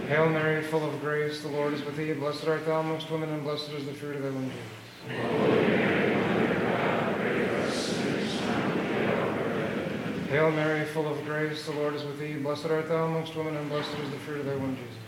Hail Mary, full of grace, the Lord is with thee. Blessed art thou amongst women, and blessed is the fruit of thy womb, Jesus. Hail Mary, full of grace, the Lord is with thee. Blessed art thou amongst women, and blessed is the fruit of thy womb, Jesus.